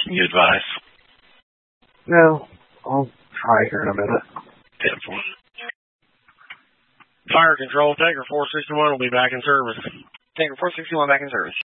Can you advise? No, I'll try here in a minute. 10-4. Fire control, Tanker 461 will be back in service. Tanker 461 back in service.